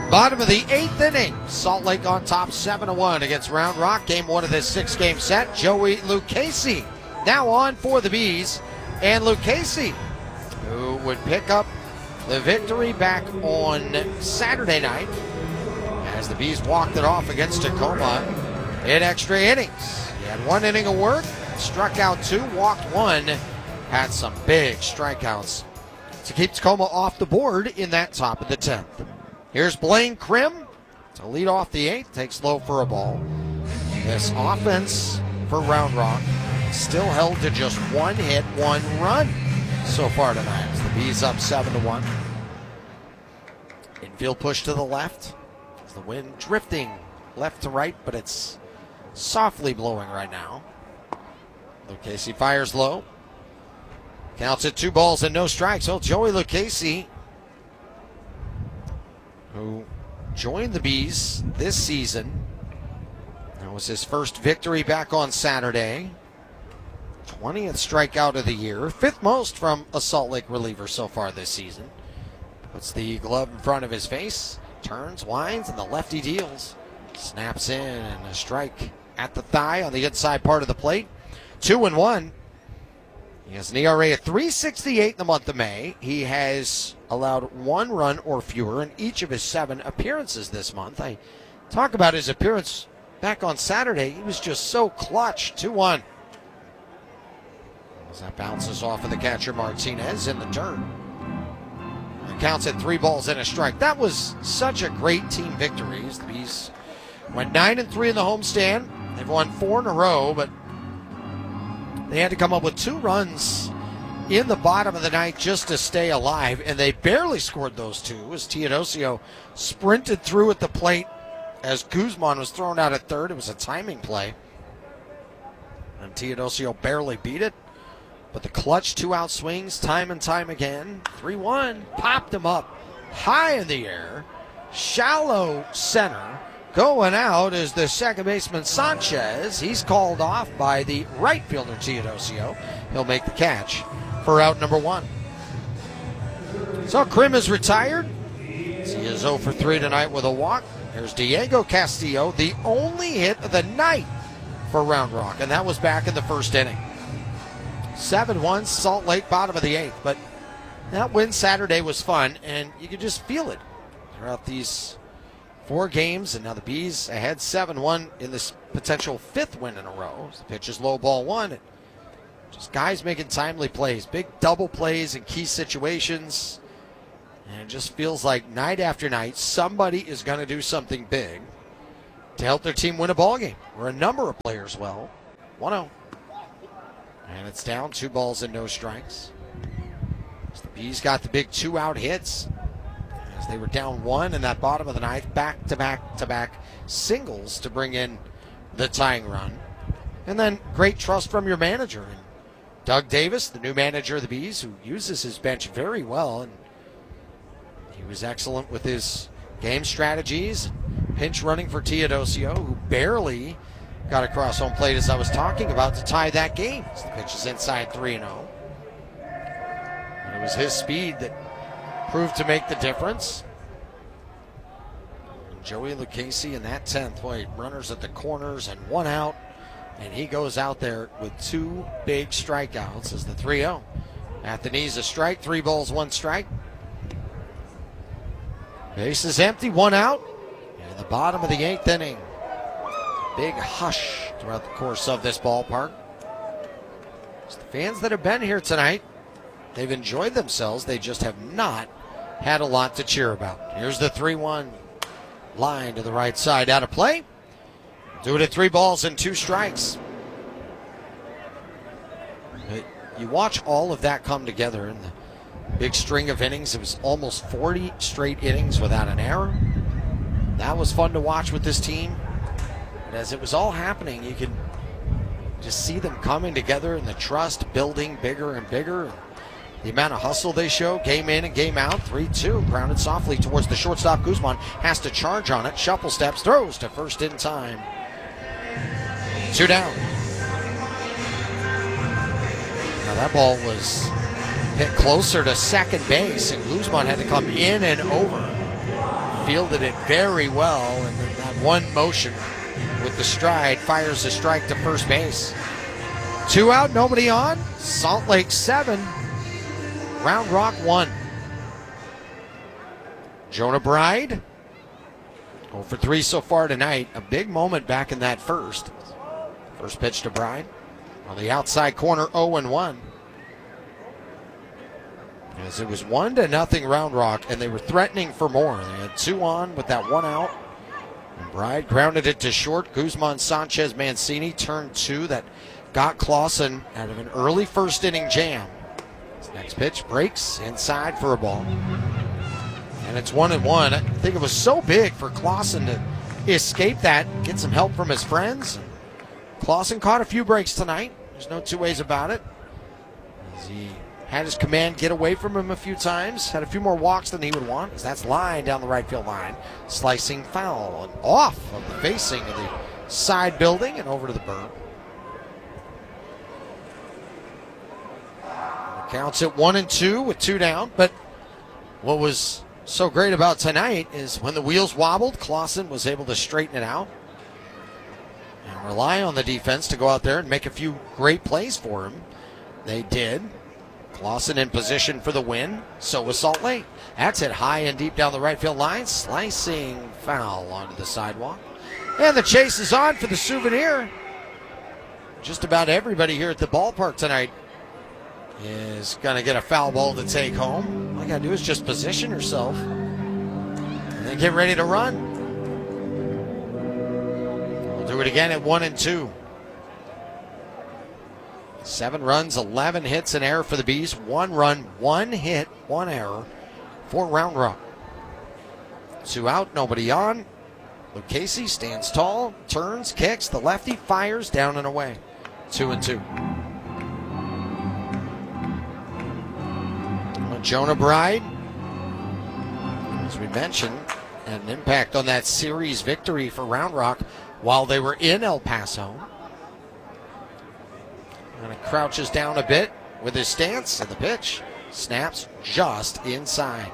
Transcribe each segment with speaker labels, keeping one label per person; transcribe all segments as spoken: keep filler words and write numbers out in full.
Speaker 1: Bottom of the eighth inning. Salt Lake on top seven to one against Round Rock. Game one of this six-game set. Joey Lucchesi now on for the Bees. And Lucchesi, who would pick up the victory back on Saturday night as the Bees walked it off against Tacoma in extra innings. He had one inning of work, struck out two, walked one, had some big strikeouts to keep Tacoma off the board in that top of the tenth. Here's Blaine Krim to lead off the eighth, takes low for a ball. This offense for Round Rock still held to just one hit, one run so far tonight. As the Bees up seven to one. Infield push to the left. As the wind drifting left to right, but it's softly blowing right now. Lucchesi fires low. Counts at two balls and no strikes. Well, Joey Lucchesi, who joined the Bees this season. That was his first victory back on Saturday. twentieth strikeout of the year. Fifth most from a Salt Lake reliever so far this season. Puts the glove in front of his face. Turns, winds, and the lefty deals. Snaps in and a strike at the thigh on the inside part of the plate. Two and one. He has an E R A of three sixty-eight in the month of May. He has allowed one run or fewer in each of his seven appearances this month. I talk about his appearance back on Saturday. He was just so clutch. two one. As that bounces off of the catcher Martinez in the turn. And counts at three balls and a strike. That was such a great team victory. The Bees went nine and three in the homestand. They've won four in a row, but they had to come up with two runs in the bottom of the ninth just to stay alive, and they barely scored those two as Teodosio sprinted through at the plate as Guzman was thrown out at third. It was a timing play, and Teodosio barely beat it. But the clutch two-out swings time and time again. three one, popped him up high in the air, shallow center. Going out is the second baseman Sanchez. He's called off by the right fielder Teodosio. He'll make the catch for out number one. So Krim is retired. He is oh for three tonight with a walk. Here's Diego Castillo, the only hit of the night for Round Rock, and that was back in the first inning. seven one, Salt Lake, bottom of the eighth. But that win Saturday was fun, and you could just feel it throughout these four games, and now the Bees ahead seven one in this potential fifth win in a row. The pitch is low, ball one. Just guys making timely plays, big double plays in key situations. And it just feels like night after night, somebody is going to do something big to help their team win a ball game, or a number of players will. one oh. And it's down, two balls and no strikes. So the Bees got the big two-out hits as they were down one in that bottom of the ninth, back-to-back-to-back singles to bring in the tying run. And then great trust from your manager. And Doug Davis, the new manager of the Bees, who uses his bench very well. And he was excellent with his game strategies. Pinch running for Teodosio, who barely got across home plate, as I was talking about, to tie that game. So the pitch is inside three and oh. And it was his speed that proved to make the difference. And Joey Lucchesi in that tenth, boy, runners at the corners and one out. And he goes out there with two big strikeouts as the three oh. At the knees, a strike, three balls, one strike. Base is empty, one out. And in the bottom of the eighth inning, big hush throughout the course of this ballpark. It's the fans that have been here tonight, they've enjoyed themselves. They just have not had a lot to cheer about. Here's the three one line to the right side, out of play. Do it at three balls and two strikes. You watch all of that come together in the big string of innings. It was almost forty straight innings without an error. That was fun to watch with this team. And as it was all happening, you could just see them coming together and the trust building bigger and bigger. The amount of hustle they show, game in and game out. three two, grounded softly towards the shortstop. Guzman has to charge on it. Shuffle steps, throws to first in time. Two down. Now that ball was hit closer to second base, and Guzman had to come in and over. fielded it very well, and then that one motion with the stride fires a strike to first base. Two out, nobody on. Salt Lake seven, Round Rock one. Jonah Bride, oh for three so far tonight. A big moment back in that first. First pitch to Bride on the outside corner, oh and one. As it was one to nothing Round Rock, and they were threatening for more. They had two on with that one out. And Bride grounded it to short. Guzman Sanchez Mancini turned two that got Clausen out of an early first inning jam. His next pitch breaks inside for a ball. And it's one and one. I think it was so big for Clausen to escape that, get some help from his friends. Clausen caught a few breaks tonight. There's no two ways about it. As he had his command get away from him a few times. Had a few more walks than he would want, as that's line down the right field line. Slicing foul and off of the facing of the side building and over to the berm. Counts at one and two with two down. But what was so great about tonight is when the wheels wobbled, Clausen was able to straighten it out and rely on the defense to go out there and make a few great plays for him. They did. Clausen in position for the win. So was Salt Lake. That's hit high and deep down the right field line. Slicing foul onto the sidewalk. And the chase is on for the Souvenir. Just about everybody here at the ballpark tonight is going to get a foul ball to take home. All you got to do is just position yourself and then get ready to run. We'll do it again at one and two. Seven runs, eleven hits, and error for the Bees. One run, one hit, one error for Round Rock. Two out, nobody on. Luke Casey stands tall, turns, kicks. The lefty fires down and away. Two and two. Jonah Bride, as we mentioned, had an impact on that series victory for Round Rock while they were in El Paso. And it crouches down a bit with his stance, and the pitch snaps just inside.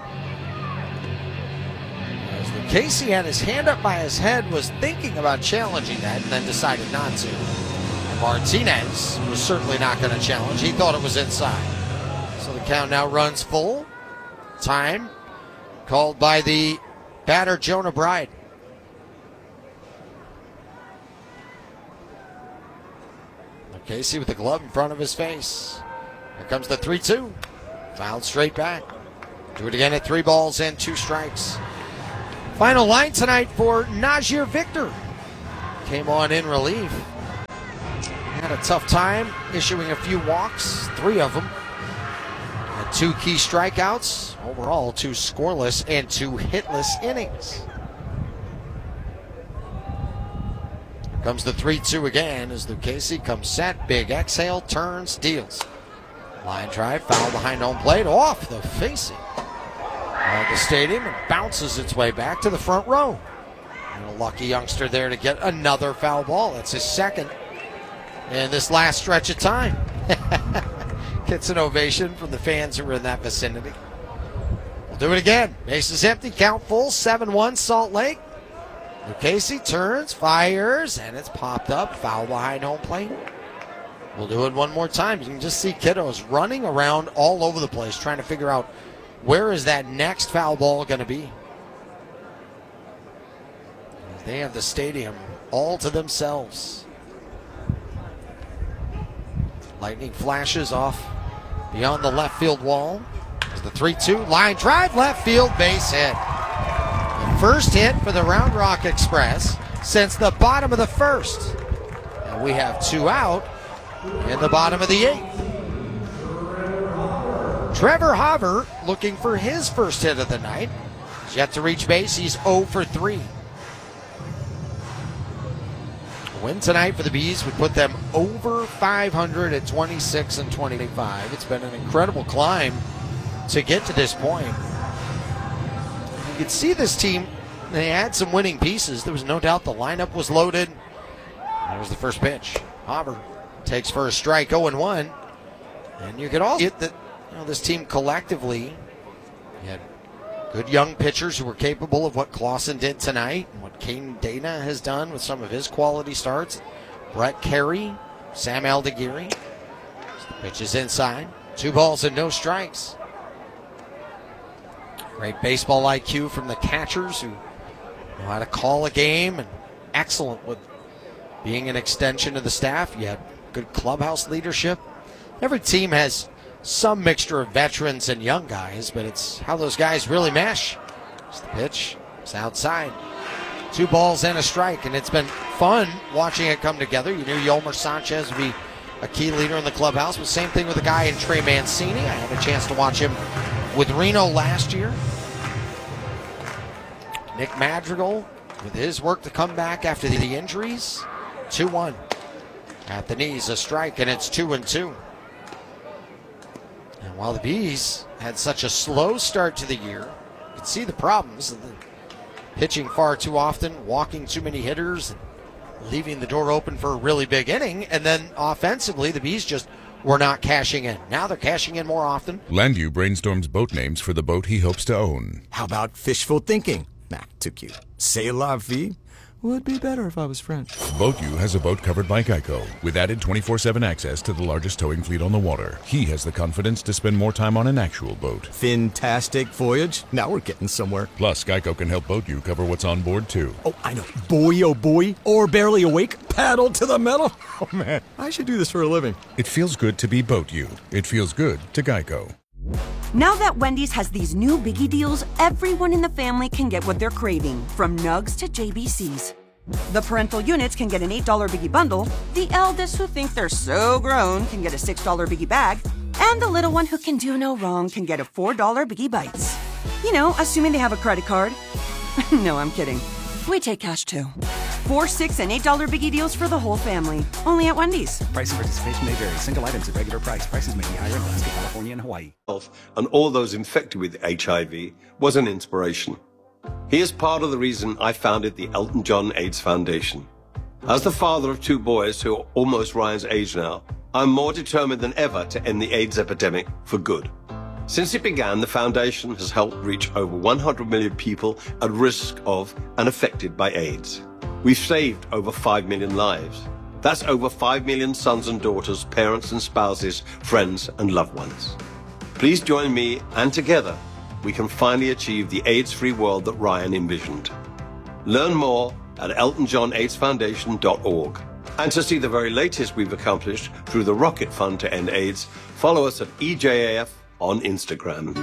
Speaker 1: As Casey had his hand up by his head, was thinking about challenging that, and then decided not to. And Martinez was certainly not going to challenge. He thought it was inside. So the count now runs full. Time called by the batter, Jonah Bride. Casey with the glove in front of his face. Here comes the three two. Fouled straight back. Do it again at three balls and two strikes. Final line tonight for Najir Victor. Came on in relief. Had a tough time issuing a few walks, three of them. Had two key strikeouts. Overall, two scoreless and two hitless innings. Comes the three two again as Luke Casey comes set. Big exhale, turns, deals. Line drive, foul behind home plate, off the facing of the stadium, and bounces its way back to the front row. And a lucky youngster there to get another foul ball. That's his second in this last stretch of time. Gets an ovation from the fans who were in that vicinity. We'll do it again. Bases empty, count full, seven one Salt Lake. Luke Casey turns, fires, and it's popped up. Foul behind home plate. We'll do it one more time. You can just see kiddos running around all over the place trying to figure out where is that next foul ball going to be. They have the stadium all to themselves. Lightning flashes off beyond the left field wall. As the three two line drive, left field, base hit. First hit for the Round Rock Express since the bottom of the first. And we have two out in the bottom of the eighth. Trevor Haver looking for his first hit of the night. He's yet to reach base. He's oh for three. A win tonight for the Bees would put them over five hundred at twenty-six and twenty-five. It's been an incredible climb to get to this point. You could see this team, they had some winning pieces. There was no doubt the lineup was loaded. That was the first pitch. Haber takes for a strike, oh and one. And you could also get that, you know, this team collectively, you had good young pitchers who were capable of what Clausen did tonight and what Caden Dana has done with some of his quality starts. Brett Carey, Sam Aldeguerri. Pitch is inside. Two balls and no strikes. Great baseball I Q from the catchers who know how to call a game, and excellent with being an extension of the staff. You had good clubhouse leadership. Every team has some mixture of veterans and young guys, but it's how those guys really mesh. It's the pitch. It's outside. Two balls and a strike, and it's been fun watching it come together. You knew Yolmer Sanchez would be a key leader in the clubhouse, but same thing with a guy in Trey Mancini. I had a chance to watch him with Reno last year. Nick Madrigal with his work to come back after the injuries. two one. At the knees, a strike, and it's two and two. And while the Bees had such a slow start to the year, you could see the problems. The pitching far too often, walking too many hitters, and leaving the door open for a really big inning. And then offensively, the Bees just were not cashing in. Now they're cashing in more often.
Speaker 2: Landview brainstorms boat names for the boat he hopes to own.
Speaker 3: How about fishful thinking? Nah, too cute. C'est la vie? Would be better if I was French.
Speaker 2: BoatU has a boat covered by Geico with added twenty-four seven access to the largest towing fleet on the water. He has the confidence to spend more time on an actual boat.
Speaker 3: Fantastic voyage. Now we're getting somewhere.
Speaker 2: Plus, Geico can help BoatU cover what's on board, too.
Speaker 3: Oh, I know. Boy, oh boy. Or barely awake. Paddle to the metal. Oh, man. I should do this for a living.
Speaker 2: It feels good to be BoatU. It feels good to Geico.
Speaker 4: Now that Wendy's has these new biggie deals, everyone in the family can get what they're craving, from nugs to J B Cs. The parental units can get an eight dollar biggie bundle, the eldest who think they're so grown can get a six dollar biggie bag, and the little one who can do no wrong can get a four dollar biggie bites. You know, assuming they have a credit card. No, I'm kidding. We take cash too. Four, six, and eight dollar biggie deals for the whole family. Only at Wendy's.
Speaker 5: Price and participation may vary. Single items at regular price. Prices may be higher in Alaska, California, and Hawaii.
Speaker 6: And all those infected with H I V was an inspiration. He is part of the reason I founded the Elton John AIDS Foundation. As the father of two boys who are almost Ryan's age now, I'm more determined than ever to end the AIDS epidemic for good. Since it began, the foundation has helped reach over one hundred million people at risk of and affected by AIDS. We've saved over five million lives. That's over five million sons and daughters, parents and spouses, friends and loved ones. Please join me, and together we can finally achieve the AIDS-free world that Ryan envisioned. Learn more at elton john aids foundation dot org. And to see the very latest we've accomplished through the Rocket Fund to End AIDS, follow us at E J A F on Instagram.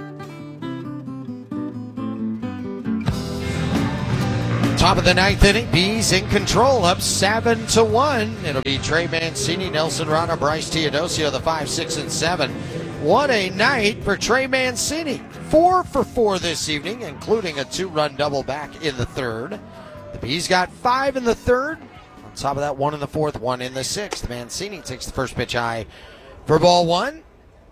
Speaker 1: Top of the ninth inning, Bees in control, up seven to one. It'll be Trey Mancini, Nelson Rana, Bryce Teodosio, the five, six, and seven. What a night for Trey Mancini. Four for four this evening, including a two-run double back in the third. The Bees got five in the third. On top of that, one in the fourth, one in the sixth. Mancini takes the first pitch high for ball one.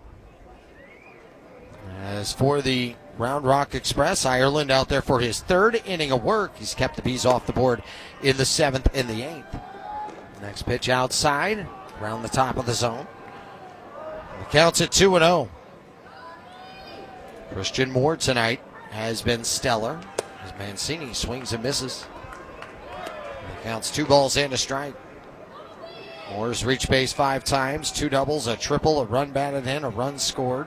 Speaker 1: As for the Round Rock Express, Ireland out there for his third inning of work. He's kept the Bees off the board in the seventh and the eighth. Next pitch outside, around the top of the zone. The count's at two and oh. Christian Moore tonight has been stellar as Mancini swings and misses. The count's two balls and a strike. Moore's reached base five times, two doubles, a triple, a run batted in, a run scored.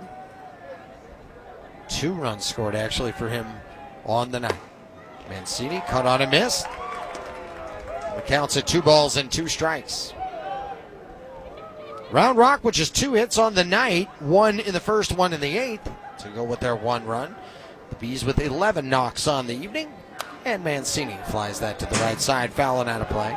Speaker 1: Two runs scored, actually, for him on the night. Mancini cut on a miss. The count's at two balls and two strikes. Round Rock, which is two hits on the night, one in the first, one in the eighth, to go with their one run. The Bees with eleven knocks on the evening, and Mancini flies that to the right side, fouling out of play.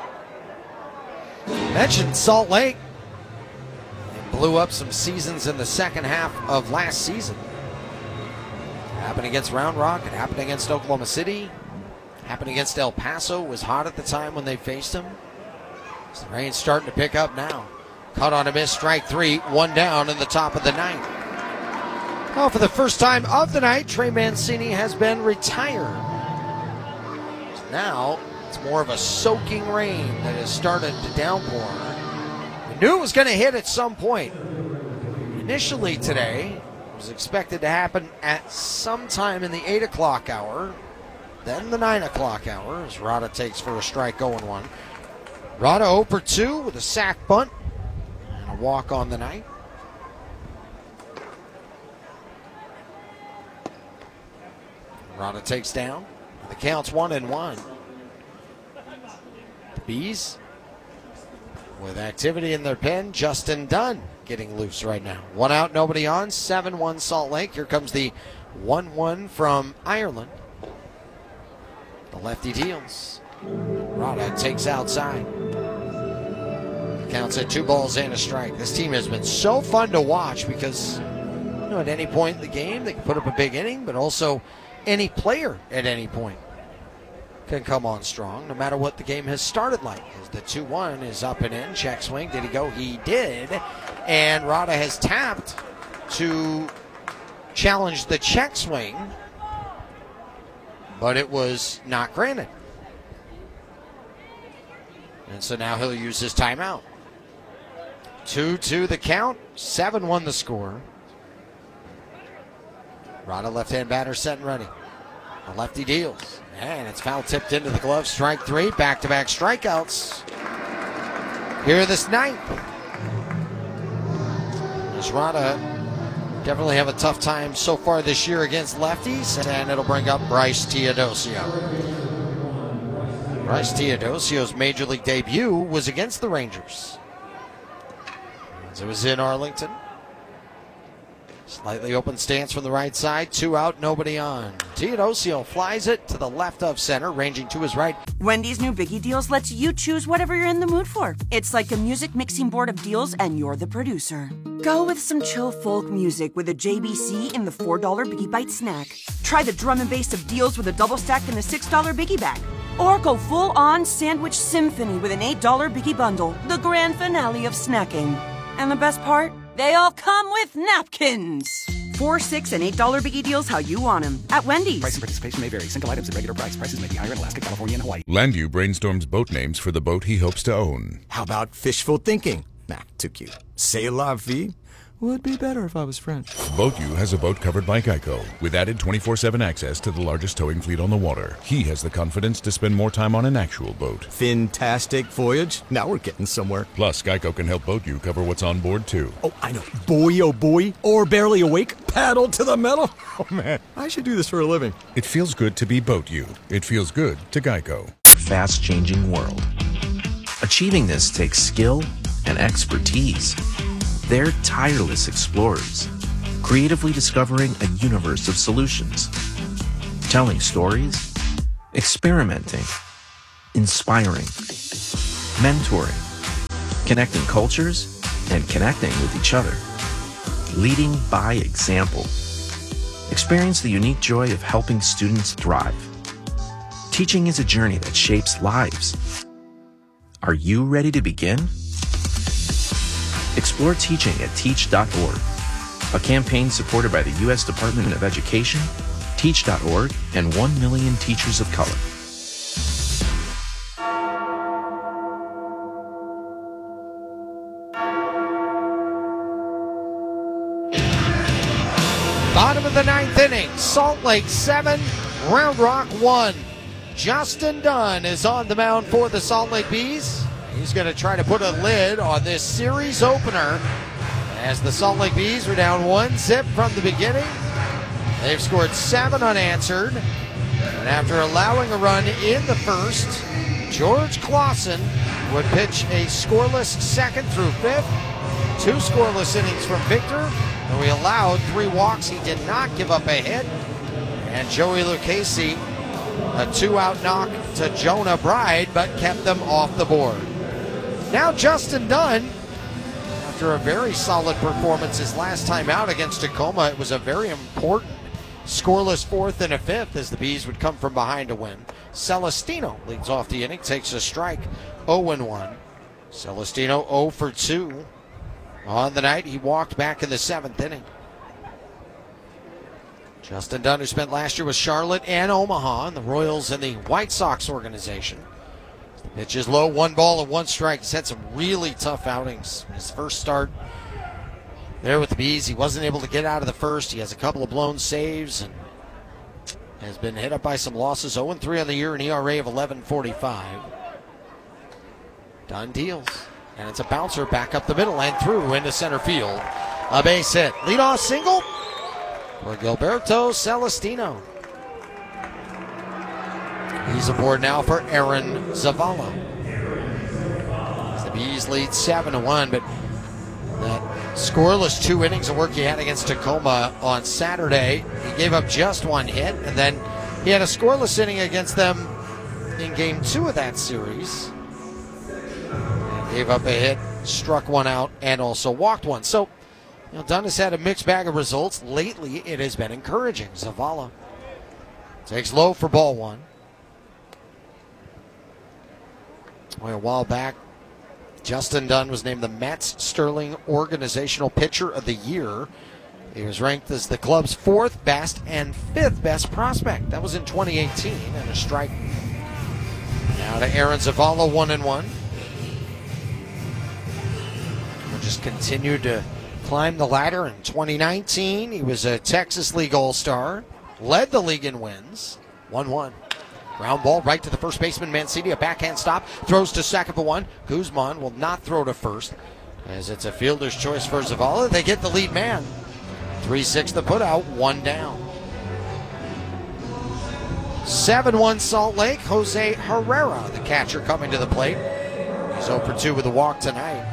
Speaker 1: Mentioned Salt Lake. They blew up some seasons in the second half of last season. It happened against Round Rock. It happened against Oklahoma City. It happened against El Paso. It was hot at the time when they faced them. So the rain's starting to pick up now. Cut on a miss, strike three, one down in the top of the ninth. Well, for the first time of the night, Trey Mancini has been retired. So now it's more of a soaking rain that has started to downpour. We knew it was going to hit at some point. Initially today, was expected to happen at some time in the eight o'clock hour, then the nine o'clock hour, as Rada takes for a strike oh and one. Rada oh for two with a sac bunt and a walk on the night. Rada takes down. The count's one and one. The Bees with activity in their pen. Justin Dunn getting loose right now. One out, nobody on. seven one Salt Lake. Here comes the one one from Ireland. The lefty deals. Rada takes outside. The count's at two balls and a strike. This team has been so fun to watch because, you know, at any point in the game they can put up a big inning, but also any player at any point can come on strong, no matter what the game has started like. As the two one is up and in, check swing. Did he go? He did. And Rada has tapped to challenge the check swing, but it was not granted. And so now he'll use his timeout. two two the count, seven one the score. Rada left-hand batter set and ready. The lefty deals. And it's foul tipped into the glove. Strike three. Back-to-back strikeouts here this ninth. As Rada definitely have a tough time so far this year against lefties. And it'll bring up Bryce Teodosio. Bryce Teodosio's major league debut was against the Rangers. As it was in Arlington. Slightly open stance from the right side. Two out, nobody on. Teodosio flies it to the left of center, ranging to his right.
Speaker 4: Wendy's new Biggie Deals lets you choose whatever you're in the mood for. It's like a music mixing board of deals, and you're the producer. Go with some chill folk music with a J B C in the four dollar Biggie Bite snack. Try the drum and bass of deals with a double stack in the six dollar Biggie Bag. Or go full-on sandwich symphony with an eight dollar Biggie Bundle, the grand finale of snacking. And the best part? They all come with napkins. Four, six, and eight dollar Biggie Deals how you want them at Wendy's.
Speaker 5: Price and participation may vary. Single items at regular price. Prices may be higher in Alaska, California, and Hawaii.
Speaker 2: Landview brainstorms boat names for the boat he hopes to own.
Speaker 3: How about fishful thinking? Nah, too cute. C'est la vie? Would be better if I was French.
Speaker 2: BoatU has a boat covered by Geico with added twenty-four seven access to the largest towing fleet on the water. He has the confidence to spend more time on an actual boat.
Speaker 3: Fantastic voyage. Now we're getting somewhere.
Speaker 2: Plus, Geico can help BoatU cover what's on board, too.
Speaker 3: Oh, I know. Boy, oh boy. Or barely awake. Paddle to the metal. Oh, man. I should do this for a living.
Speaker 2: It feels good to be BoatU. It feels good to Geico.
Speaker 7: Fast-changing world. Achieving this takes skill and expertise. They're tireless explorers, creatively discovering a universe of solutions, telling stories, experimenting, inspiring, mentoring, connecting cultures, and connecting with each other, leading by example. Experience the unique joy of helping students thrive. Teaching is a journey that shapes lives. Are you ready to begin? Explore teaching at teach dot org, a campaign supported by the U S Department of Education, teach dot org, and one million teachers of color.
Speaker 1: Bottom of the ninth inning, Salt Lake seven, Round Rock one. Justin Dunn is on the mound for the Salt Lake Bees. He's going to try to put a lid on this series opener as the Salt Lake Bees are down one zip from the beginning. They've scored seven unanswered. And after allowing a run in the first, George Clausen would pitch a scoreless second through fifth. Two scoreless innings from Victor. And we allowed three walks. He did not give up a hit. And Joey Lucchese, a two-out knock to Jonah Bride, but kept them off the board. Now Justin Dunn, after a very solid performance his last time out against Tacoma, it was a very important scoreless fourth and a fifth as the Bees would come from behind to win. Celestino leads off the inning, takes a strike, oh and one. Celestino oh for two. On the night, he walked back in the seventh inning. Justin Dunn, who spent last year with Charlotte and Omaha in the Royals and the White Sox organization. Pitch is low, one ball and one strike. He's had some really tough outings. His first start there with the Bees. He wasn't able to get out of the first. He has a couple of blown saves and has been hit up by some losses. oh and three on the year, an E R A of eleven forty-five. Dunn deals, and it's a bouncer back up the middle and through into center field. A base hit. Leadoff single for Gilberto Celestino. He's aboard now for Aaron Zavala. As the Bees lead seven to one, but that scoreless two innings of work he had against Tacoma on Saturday, he gave up just one hit, and then he had a scoreless inning against them in game two of that series. Gave up a hit, struck one out, and also walked one. So, you know, Dunn has had a mixed bag of results. Lately, it has been encouraging. Zavala takes low for ball one. Well, a while back, Justin Dunn was named the Mets Sterling Organizational Pitcher of the Year. He was ranked as the club's fourth best and fifth best prospect. That was in twenty eighteen, and a strike. Now to Aaron Zavala, one and one. Just continued to climb the ladder. In twenty nineteen, he was a Texas League All-Star, led the league in wins, one one. Ground ball right to the first baseman, Mancini, a backhand stop, throws to second for one. Guzman will not throw to first, as it's a fielder's choice for Zavala. They get the lead man. three six the put out, one down. seven one Salt Lake, Jose Herrera, the catcher, coming to the plate. He's oh for two with a walk tonight.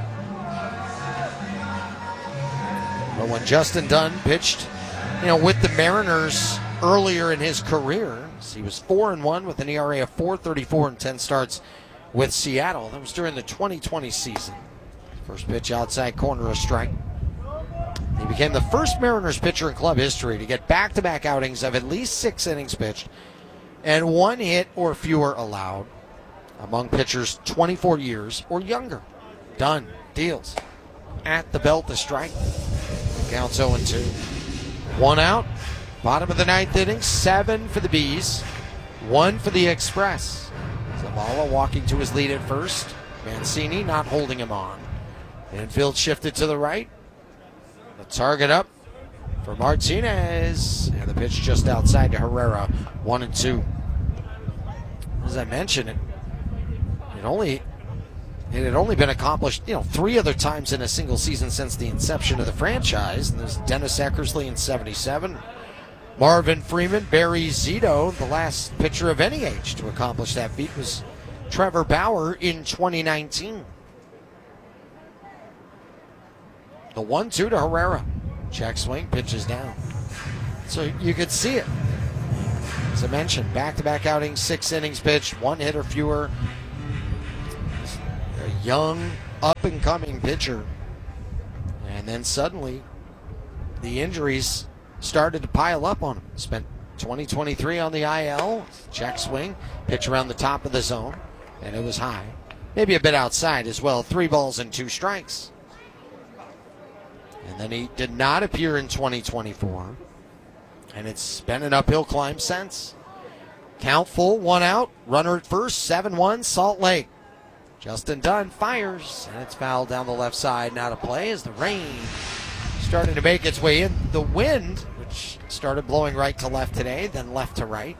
Speaker 1: But when Justin Dunn pitched, you know, with the Mariners earlier in his career, he was four and one with an E R A of four thirty-four and ten starts with Seattle. That was during the twenty twenty season. First pitch outside corner, a strike. He became the first Mariners pitcher in club history to get back-to-back outings of at least six innings pitched and one hit or fewer allowed among pitchers twenty-four years or younger. Dunn deals at the belt, the strike. Counts oh and two. One out. Bottom of the ninth inning. Seven for the Bees. One for the Express. Zavala walking to his lead at first. Mancini not holding him on. Infield shifted to the right. The target up for Martinez. And the pitch just outside to Herrera. One and two. As I mentioned, it, it only... It had only been accomplished, you know, three other times in a single season since the inception of the franchise. And there's Dennis Eckersley in seventy-seven. Marvin Freeman, Barry Zito, the last pitcher of any age to accomplish that feat was Trevor Bauer in twenty nineteen. The one two to Herrera. Check swing, pitches down. So you could see it. As I mentioned, back-to-back outings, six innings pitched, one hit or fewer. A young, up-and-coming pitcher. And then suddenly, the injuries started to pile up on him. Spent twenty twenty-three on the I L. Check swing, pitch around the top of the zone, and it was high. Maybe a bit outside as well. Three balls and two strikes. And then he did not appear in twenty twenty-four. And it's been an uphill climb since. Count full, one out. Runner at first, seven one, Salt Lake. Justin Dunn fires, and it's fouled down the left side. Now to play as the rain started to make its way in. The wind, which started blowing right to left today, then left to right,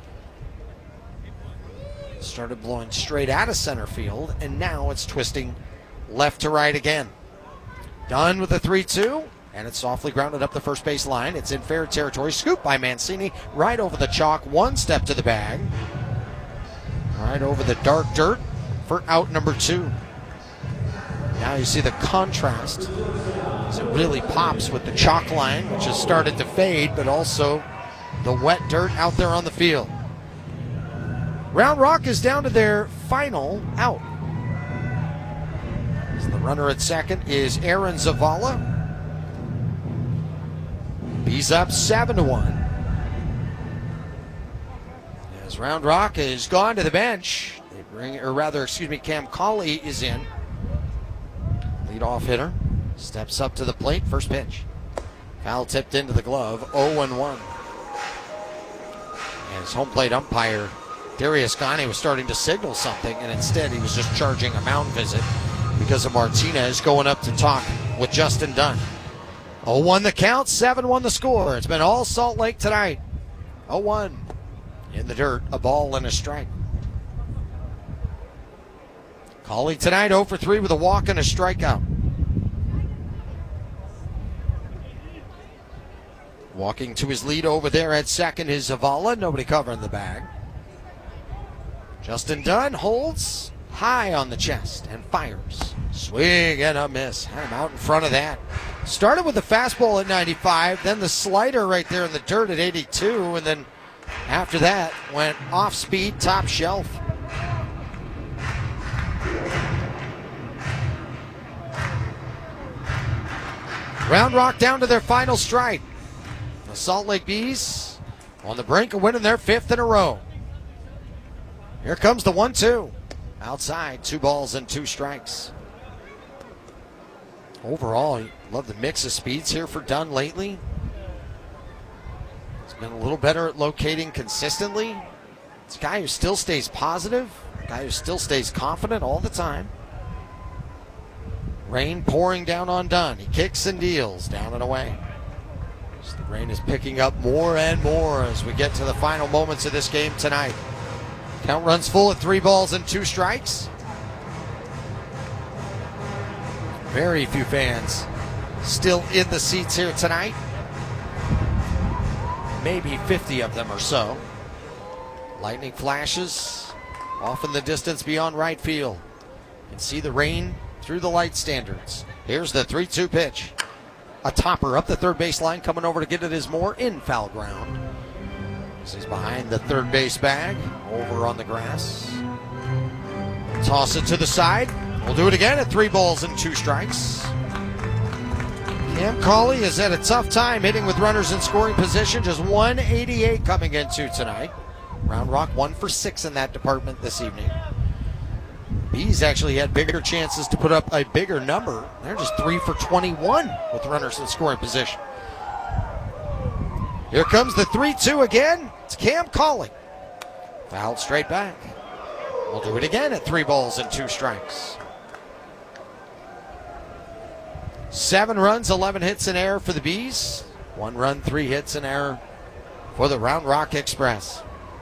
Speaker 1: started blowing straight out of center field, and now it's twisting left to right again. Dunn with a three two, and it's softly grounded up the first base line. It's in fair territory. Scoop by Mancini, right over the chalk, one step to the bag. Right over the dark dirt for out number two. Now you see the contrast as it really pops with the chalk line, which has started to fade, but also the wet dirt out there on the field. Round Rock is down to their final out. As the runner at second is Aaron Zavala. He's up seven to one. As Round Rock has gone to the bench, they bring, or rather, excuse me, Cam Cauley is in. Leadoff hitter steps up to the plate. First pitch. Foul tipped into the glove. oh and one. And his home plate umpire, Darius Gane, was starting to signal something, and instead he was just charging a mound visit because of Martinez going up to talk with Justin Dunn. oh one the count, seven one the score. It's been all Salt Lake tonight. oh one in the dirt, a ball and a strike. Cauley tonight oh for three with a walk and a strikeout. Walking to his lead over there at second is Zavala. Nobody covering the bag. Justin Dunn holds high on the chest and fires. Swing and a miss. Had him out in front of that. Started with the fastball at ninety-five, then the slider right there in the dirt at eighty-two, and then after that went off speed, top shelf. Round Rock down to their final strike. The Salt Lake Bees on the brink of winning their fifth in a row. Here comes the one two. Outside, two balls and two strikes. Overall, you love the mix of speeds here for Dunn lately. He's been a little better at locating consistently. It's a guy who still stays positive, a guy who still stays confident all the time. Rain pouring down on Dunn. He kicks and deals down and away. So the rain is picking up more and more as we get to the final moments of this game tonight. Count runs full at three balls and two strikes. Very few fans still in the seats here tonight. Maybe fifty of them or so. Lightning flashes off in the distance beyond right field. You can see the rain through the light standards. Here's the three two pitch. A topper up the third base line, coming over to get it is Moore in foul ground. This is behind the third base bag, over on the grass. Toss it to the side. We'll do it again at three balls and two strikes. Cam Cauley has had a tough time hitting with runners in scoring position. Just one eighty-eight coming into tonight. Round Rock one for six in that department this evening. Bees actually had bigger chances to put up a bigger number. They're just three for twenty-one with runners in scoring position. Here comes the three two again. It's Cam Cauley. Fouled straight back. We'll do it again at three balls and two strikes. Seven runs, eleven hits in error for the Bees. One run, three hits in error for the Round Rock Express.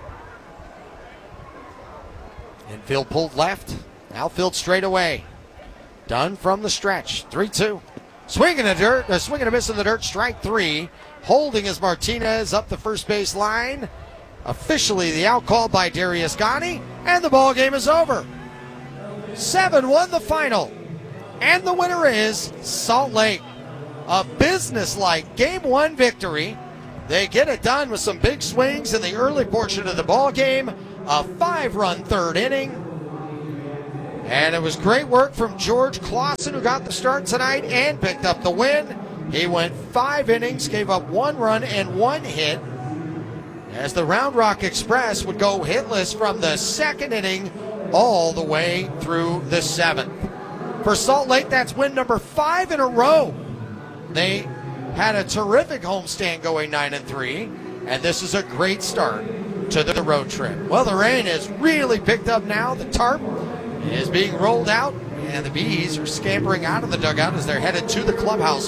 Speaker 1: Infield pulled left. Outfield straight away. Dunn from the stretch. three two. Swinging a dirt, uh, swinging a miss in the dirt. Strike three. Holding is Martinez up the first base line. Officially the out call by Darius Ghani, and the ball game is over. seven one the final. And the winner is Salt Lake. A business-like game one victory. They get it done with some big swings in the early portion of the ball game. A five-run third inning. And it was great work from George Clausen, who got the start tonight and picked up the win. He went five innings, gave up one run and one hit, as the Round Rock Express would go hitless from the second inning all the way through the seventh. For Salt Lake, that's win number five in a row. They had a terrific homestand going nine and three, and this is a great start to the road trip. Well, the rain has really picked up now. The tarp is being rolled out, and the Bees are scampering out of the dugout as they're headed to the clubhouse.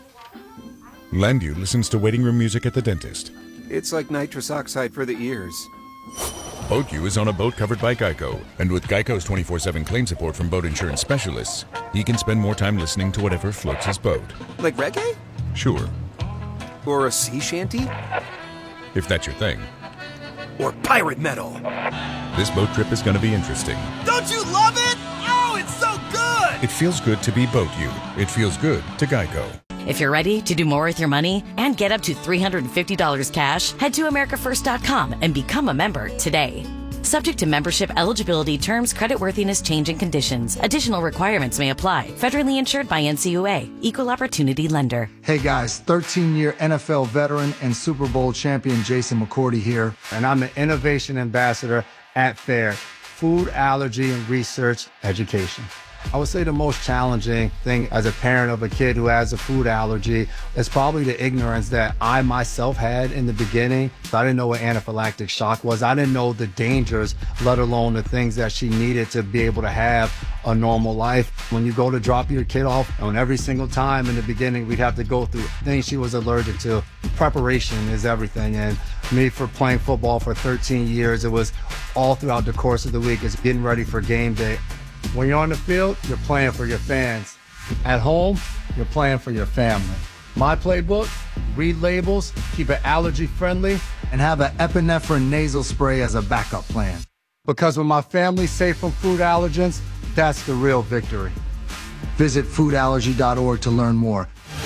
Speaker 2: Landview listens to waiting room music at the dentist.
Speaker 8: It's like nitrous oxide for the ears.
Speaker 2: BoatU is on a boat covered by Geico, and with Geico's twenty-four seven claim support from boat insurance specialists, he can spend more time listening to whatever floats his boat.
Speaker 8: Like reggae?
Speaker 2: Sure.
Speaker 8: Or a sea shanty?
Speaker 2: If that's your thing.
Speaker 8: Or pirate metal?
Speaker 2: This boat trip is going to be interesting.
Speaker 3: Don't you love it? Oh, it's so good!
Speaker 2: It feels good to be BoatU. It feels good to Geico.
Speaker 9: If you're ready to do more with your money and get up to three hundred fifty dollars cash, head to America First dot com and become a member today. Subject to membership eligibility, terms, creditworthiness, change, and conditions. Additional requirements may apply. Federally insured by N C U A. Equal Opportunity Lender.
Speaker 10: Hey guys, thirteen-year N F L veteran and Super Bowl champion Jason McCourty here, and I'm the Innovation Ambassador at FAIR, Food Allergy and Research Education. I would say the most challenging thing as a parent of a kid who has a food allergy is probably the ignorance that I myself had in the beginning. So I didn't know what anaphylactic shock was. I didn't know the dangers, let alone the things that she needed to be able to have a normal life. When you go to drop your kid off, and every single time in the beginning, we'd have to go through things she was allergic to. Preparation is everything. And me, for playing football for thirteen years, it was all throughout the course of the week. It's getting ready for game day. When you're on the field, you're playing for your fans. At home, you're playing for your family. My playbook, read labels, keep it allergy friendly, and have an epinephrine nasal spray as a backup plan. Because when my family's safe from food allergens, that's the real victory. Visit food allergy dot org to learn more.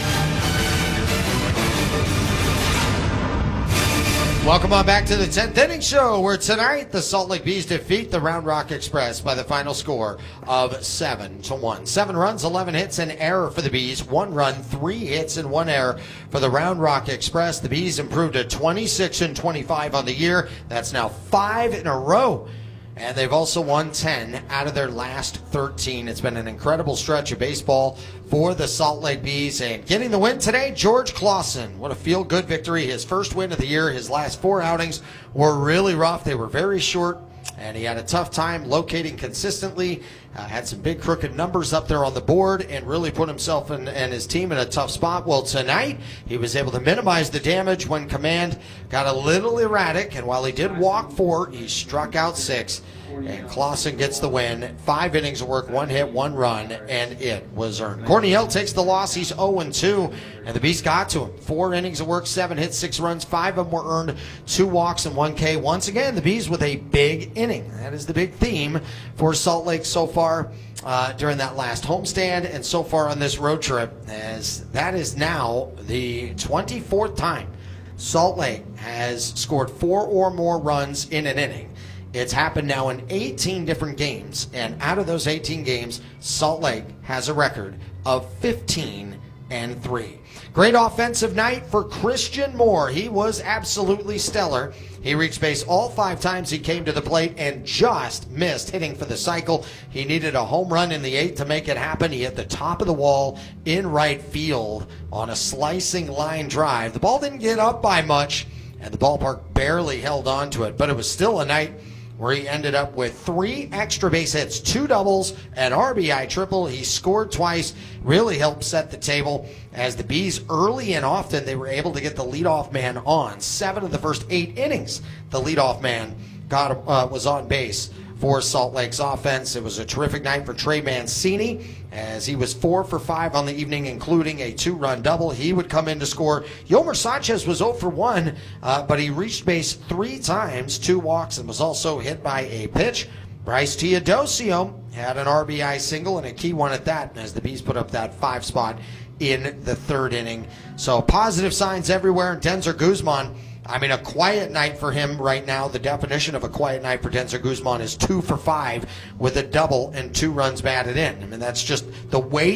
Speaker 1: Welcome on back to the tenth Inning Show, where tonight the Salt Lake Bees defeat the Round Rock Express by the final score of seven to one. Seven runs, eleven hits, and error for the Bees. One run, three hits, and one error for the Round Rock Express. The Bees improved to twenty-six and twenty-five on the year. That's now five in a row. And they've also won ten out of their last thirteen. It's been an incredible stretch of baseball for the Salt Lake Bees. And getting the win today, George Clausen. What a feel-good victory. His first win of the year. His last four outings were really rough. They were very short, and he had a tough time locating consistently. Uh, had some big crooked numbers up there on the board and really put himself and, and his team in a tough spot. Well, tonight he was able to minimize the damage when command got a little erratic, and while he did walk four, he struck out six. And Clausen gets the win. Five innings of work, one hit, one run, and it was earned. Courtney Hill takes the loss. He's oh and two, and the Bees got to him. Four innings of work, seven hits, six runs. Five of them were earned, two walks, and one K. Once again, the Bees with a big inning. That is the big theme for Salt Lake so far uh, during that last homestand and so far on this road trip, as that is now the twenty-fourth time Salt Lake has scored four or more runs in an inning. It's happened now in eighteen different games, and out of those eighteen games, Salt Lake has a record of fifteen and three. Great offensive night for Christian Moore. He was absolutely stellar. He reached base all five times he came to the plate and just missed hitting for the cycle. He needed a home run in the eighth to make it happen. He hit the top of the wall in right field on a slicing line drive. The ball didn't get up by much, and the ballpark barely held on to it, but it was still a night where he ended up with three extra base hits, two doubles, an R B I triple. He scored twice, really helped set the table. As the Bees, early and often, they were able to get the leadoff man on. Seven of the first eight innings, the leadoff man got uh, was on base for Salt Lake's offense. It was a terrific night for Trey Mancini, as he was four for five on the evening, including a two-run double. He would come in to score. Yomer Sanchez was oh for one, uh, but he reached base three times, two walks, and was also hit by a pitch. Bryce Teodosio had an R B I single, and a key one at that, as the Bees put up that five spot in the third inning. So positive signs everywhere. And Denzer Guzman, I mean, a quiet night for him right now. The definition of a quiet night for Denzer Guzman is two for five with a double and two runs batted in. I mean, that's just the way